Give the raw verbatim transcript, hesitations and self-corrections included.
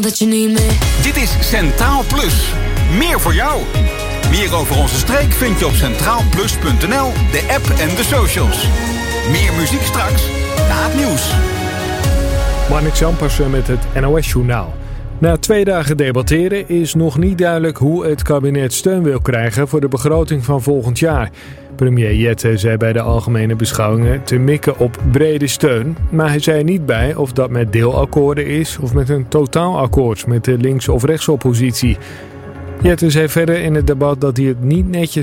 Dat je niet meer. Dit is Centraal Plus. Meer voor jou. Meer over onze streek vind je op centraal plus punt n l, de app en de socials. Meer muziek straks na het nieuws. Marnix Jampersen met het N O S-journaal. Na twee dagen debatteren is nog niet duidelijk hoe het kabinet steun wil krijgen voor de begroting van volgend jaar. Premier Jette zei bij de algemene beschouwingen te mikken op brede steun, maar hij zei niet bij of dat met deelakkoorden is of met een totaalakkoord met de links- of rechtsoppositie. Jette zei verder in het debat dat hij het niet netjes